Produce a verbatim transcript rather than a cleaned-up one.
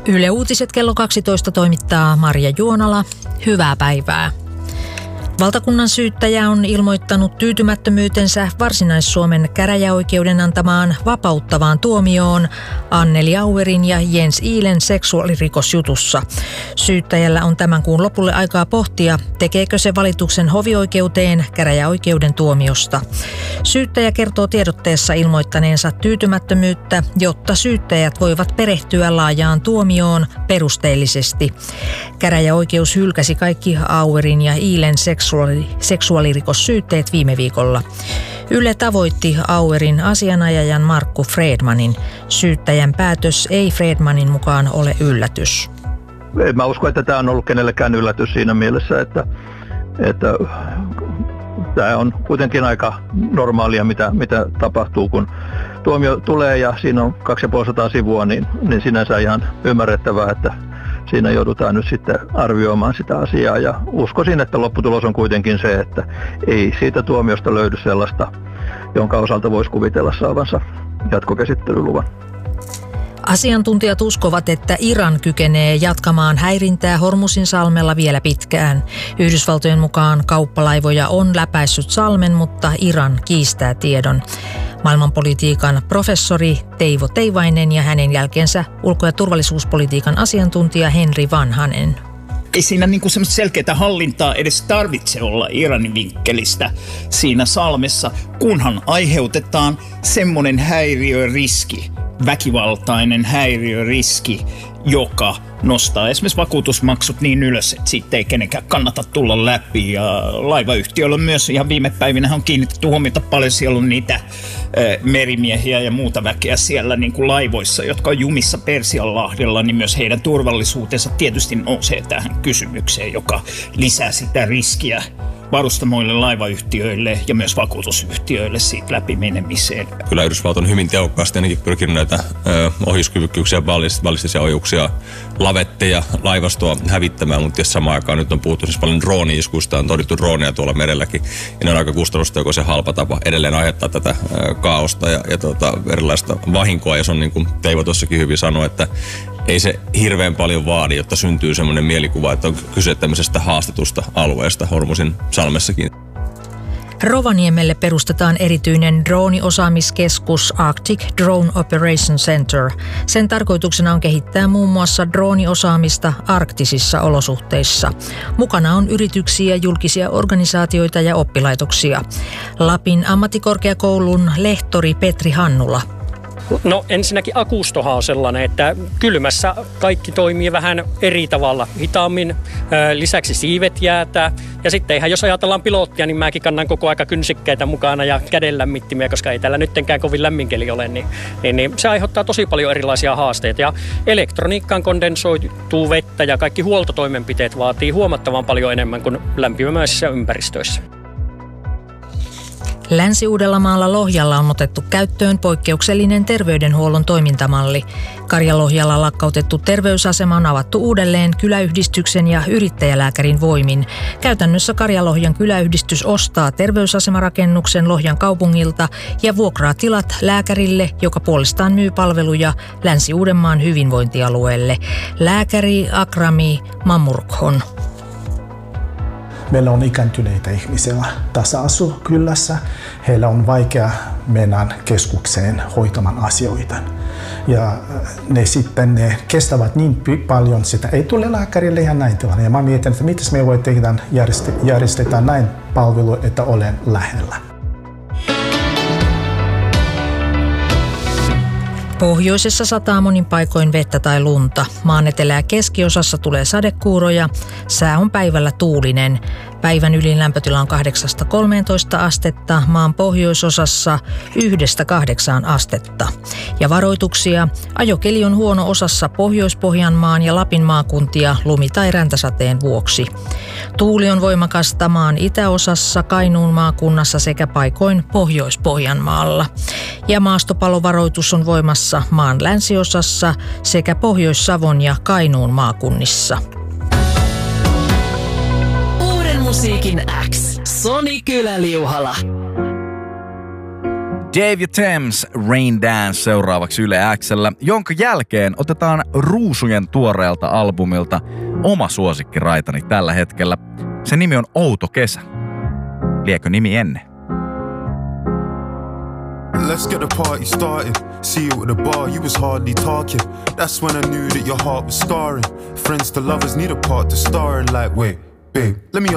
Yle Uutiset kello kaksitoista toimittaa Marja Juonala. Hyvää päivää. Valtakunnan syyttäjä on ilmoittanut tyytymättömyytensä Varsinais-Suomen käräjäoikeuden antamaan vapauttavaan tuomioon Anneli Auerin ja Jens Iilen seksuaalirikosjutussa. Syyttäjällä on tämän kuun lopulle aikaa pohtia, tekeekö se valituksen hovioikeuteen käräjäoikeuden tuomiosta. Syyttäjä kertoo tiedotteessa ilmoittaneensa tyytymättömyyttä, jotta syyttäjät voivat perehtyä laajaan tuomioon perusteellisesti. Käräjäoikeus hylkäsi kaikki Auerin ja Iilen seksuaalirikosjutussa. seksuaalirikossyytteet viime viikolla. Yle tavoitti Auerin asianajajan Markku Fredmanin. Syyttäjän päätös ei Fredmanin mukaan ole yllätys. En mä usko, että tämä on ollut kenellekään yllätys siinä mielessä, että, että tämä on kuitenkin aika normaalia, mitä, mitä tapahtuu, kun tuomio tulee ja siinä on kaksisataaviisikymmentä sivua, niin, niin sinänsä ihan ymmärrettävää, että siinä joudutaan nyt sitten arvioimaan sitä asiaa ja uskoisin, että lopputulos on kuitenkin se, että ei siitä tuomiosta löydy sellaista, jonka osalta voisi kuvitella saavansa jatkokäsittelyluvan. Asiantuntijat uskovat, että Iran kykenee jatkamaan häirintää Hormuzin salmella vielä pitkään. Yhdysvaltojen mukaan kauppalaivoja on läpäissyt salmen, mutta Iran kiistää tiedon. Maailmanpolitiikan professori Teivo Teivainen ja hänen jälkeensä ulko- ja turvallisuuspolitiikan asiantuntija Henri Vanhanen. Ei siinä niinku semmoista selkeää hallintaa edes tarvitse olla Iranin vinkkelistä siinä salmessa, kunhan aiheutetaan semmoinen häiriöriski, väkivaltainen häiriöriski, joka nostaa esimerkiksi vakuutusmaksut niin ylös, että siitä ei kenenkään kannata tulla läpi. Ja laivayhtiöillä myös ihan viime päivinä on kiinnitetty huomiota paljon. Siellä on niitä ö, merimiehiä ja muuta väkeä siellä niin kuin laivoissa, jotka on jumissa Persianlahdella, niin myös heidän turvallisuutensa tietysti nousee tähän kysymykseen, joka lisää sitä riskiä varustamoille, laivayhtiöille ja myös vakuutusyhtiöille siitä läpimenemiseen. Kyllä Yhdysvallat on hyvin tehokkaasti ainakin pyrkinyt näitä ö, ohjuskyvykkyyksiä, ballistisia ohjuksia, lavetteja, laivastoa hävittämään, mutta samaan aikaan nyt on puhuttu siis paljon drooni-iskuista, on todittu drooneja tuolla merelläkin, ja ne on aika kustannustehokas ja halpa tapa edelleen aiheuttaa tätä ö, kaaosta ja, ja tota, erilaista vahinkoa, ja se on niin kuin Teivo tuossakin hyvin sanoi, että ei se hirveän paljon vaadi, jotta syntyy semmoinen mielikuva, että on kyse tämmöisestä haastetusta alueesta Hormuzin salmessakin. Rovaniemelle perustetaan erityinen drooniosaamiskeskus Arctic Drone Operation Center. Sen tarkoituksena on kehittää muun muassa drooniosaamista arktisissa olosuhteissa. Mukana on yrityksiä, julkisia organisaatioita ja oppilaitoksia. Lapin ammattikorkeakoulun lehtori Petri Hannula. No ensinnäkin akustohan on sellainen, että kylmässä kaikki toimii vähän eri tavalla, hitaammin, lisäksi siivet jäätää. Ja sitten ihan jos ajatellaan pilottia, niin mäkin kannan koko aika kynsikkeitä mukana ja kädenlämmittimiä, koska ei täällä nyttenkään kovin lämminkeli ole, niin, niin, niin se aiheuttaa tosi paljon erilaisia haasteita. Ja elektroniikkaan kondensoituu vettä ja kaikki huoltotoimenpiteet vaatii huomattavan paljon enemmän kuin lämpimäisissä ympäristöissä. Länsi-Uudellamaalla Lohjalla on otettu käyttöön poikkeuksellinen terveydenhuollon toimintamalli. Karjalohjalla lakkautettu terveysasema on avattu uudelleen kyläyhdistyksen ja yrittäjälääkärin voimin. Käytännössä Karjalohjan kyläyhdistys ostaa terveysasemarakennuksen Lohjan kaupungilta ja vuokraa tilat lääkärille, joka puolestaan myy palveluja Länsi-Uudenmaan hyvinvointialueelle. Lääkäri Akrami Mamurkhon. Meillä on ikääntyneitä ihmisiä tässä asukylässä. Heillä on vaikea mennä keskukseen hoitamaan asioita. Ja ne sitten ne kestävät niin paljon, sitä ei tule lääkärille ihan näin tilanne. Ja mä mietin, että miten me voi tehdä järjestetään näin palvelu, että olen lähellä. Pohjoisessa sataa monin paikoin vettä tai lunta. Maan etelä- ja keskiosassa tulee sadekuuroja. Sää on päivällä tuulinen. Päivän ylin lämpötila on kahdeksasta kolmeentoista astetta, maan pohjoisosassa yhdestä kahdeksaan astetta. Ja varoituksia. Ajokeli on huono osassa Pohjois-Pohjanmaan ja Lapin maakuntia lumi- tai räntäsateen vuoksi. Tuuli on voimakasta maan itäosassa, Kainuun maakunnassa sekä paikoin Pohjois-Pohjanmaalla. Ja maastopalovaroitus on voimassa maan länsiosassa sekä Pohjois-Savon ja Kainuun maakunnissa. Uuden musiikin X. Soni Kylä-Liuhala. Dave ja Thames, Rain Dance seuraavaksi Yle X:llä, jonka jälkeen otetaan Ruusujen tuoreelta albumilta oma suosikkiraitani tällä hetkellä. Sen nimi on Outo kesä. Liekö nimi ennen? Let's get the party started. See you at the bar, you was hardly talking. That's when I knew that your heart was scarring. Friends to lovers need a part to star in. Like, wait, babe, let me